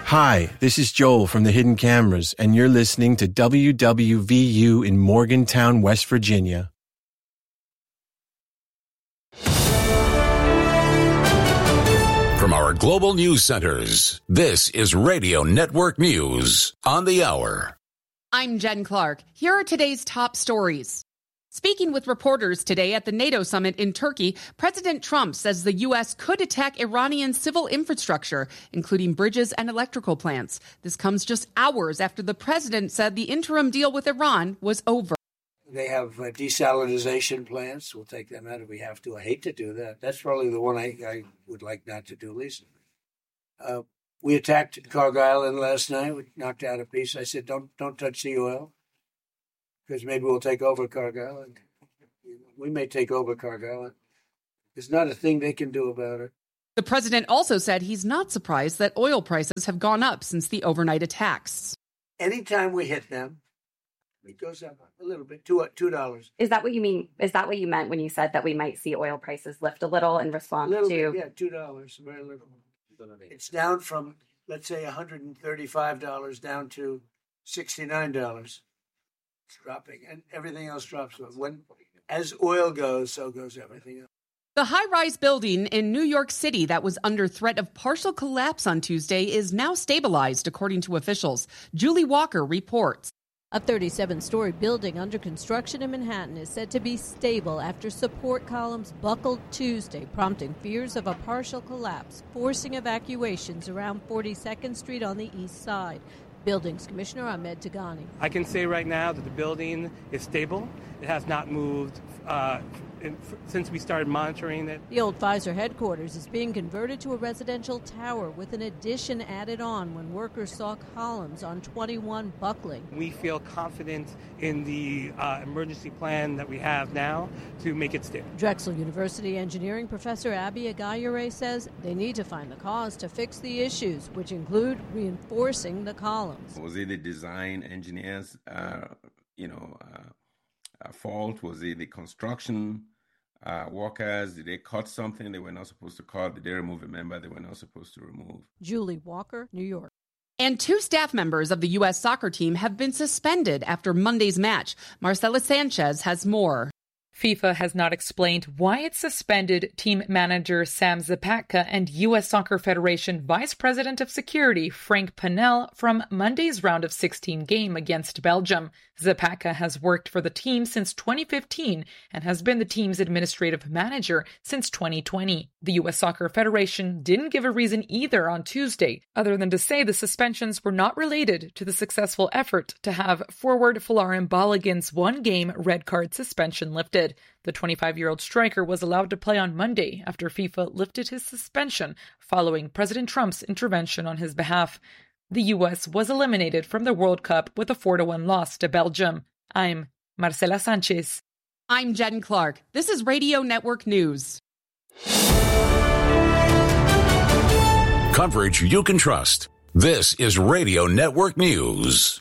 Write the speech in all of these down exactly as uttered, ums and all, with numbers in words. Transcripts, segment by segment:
Hi, this is Joel from the Hidden Cameras, and you're listening to W W V U in Morgantown, West Virginia. From our global news centers, this is Radio Network News on the Hour. I'm Jen Clark. Here are today's top stories. Speaking with reporters today at the NATO summit in Turkey, President Trump says the U S could attack Iranian civil infrastructure, including bridges and electrical plants. This comes just hours after the president said the interim deal with Iran was over. They have uh, desalinization plants. We'll take them out if we have to. I hate to do that. That's probably the one I, I would like not to do least. Uh, we attacked Cargo Island last night. We knocked out a piece. I said, don't don't touch the oil, because maybe we'll take over Cargo Island. We may take over Cargo Island. There's not a thing they can do about it. The president also said he's not surprised that oil prices have gone up since the overnight attacks. Anytime we hit them, it goes up a little bit, two two dollars. Is that what you mean? Is that what you meant when you said that we might see oil prices lift a little in response little to? Bit, yeah, two dollars, very little. It's down from, let's say, one hundred thirty-five dollars down to sixty-nine dollars. It's dropping, and everything else drops. When as oil goes, so goes everything else. The high-rise building in New York City that was under threat of partial collapse on Tuesday is now stabilized, according to officials. Julie Walker reports. A thirty-seven story building under construction in Manhattan is said to be stable after support columns buckled Tuesday, prompting fears of a partial collapse, forcing evacuations around forty-second Street on the east side. Buildings Commissioner Ahmed Tagani. I can say right now that the building is stable. It has not moved uh, in, since we started monitoring it. The old Pfizer headquarters is being converted to a residential tower with an addition added on when workers saw columns on twenty-one buckling. We feel confident in the uh, emergency plan that we have now to make it stable. Drexel University engineering professor Abby Agayure says they need to find the cause to fix the issues, which include reinforcing the columns. Was it the design engineers, uh, you know, uh, uh, fault? Was it the construction uh, workers? Did they cut something they were not supposed to cut? Did they remove a member they were not supposed to remove? Julie Walker, New York. And two staff members of the U S soccer team have been suspended after Monday's match. Marcela Sanchez has more. FIFA has not explained why it suspended team manager Sam Zapatka and U S Soccer Federation Vice President of Security Frank Pannell from Monday's round of sixteen game against Belgium. Zapatka has worked for the team since twenty fifteen and has been the team's administrative manager since twenty twenty. The U S Soccer Federation didn't give a reason either on Tuesday, other than to say the suspensions were not related to the successful effort to have forward Folarin Balogun's one-game red card suspension lifted. The twenty-five-year-old striker was allowed to play on Monday after FIFA lifted his suspension following President Trump's intervention on his behalf. The U S was eliminated from the World Cup with a four to one loss to Belgium. I'm Marcela Sanchez. I'm Jen Clark. This is Radio Network News. Coverage you can trust. This is Radio Network News.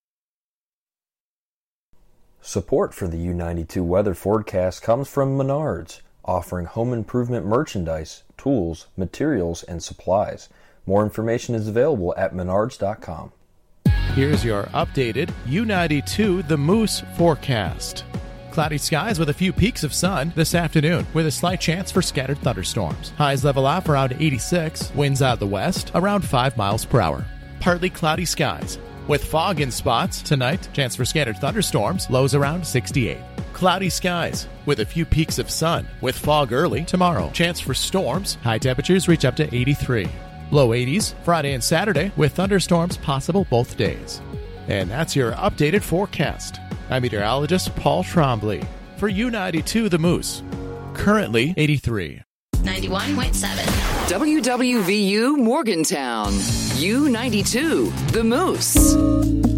Support for the U ninety-two weather forecast comes from Menards, offering home improvement merchandise, tools, materials, and supplies. More information is available at menards dot com. Here's your updated U ninety-two The Moose forecast. Cloudy skies with a few peaks of sun this afternoon, with a slight chance for scattered thunderstorms. Highs level off around eighty-six, winds out of the west around five miles per hour. Partly cloudy skies with fog in spots tonight, chance for scattered thunderstorms, lows around sixty-eight. Cloudy skies with a few peaks of sun with fog early tomorrow. Chance for storms, high temperatures reach up to eighty-three. Low eighties Friday and Saturday with thunderstorms possible both days. And that's your updated forecast. I'm meteorologist Paul Trombley for U ninety-two The Moose. Currently eighty-three. ninety-one point seven. W W V U Morgantown. U ninety-two The Moose.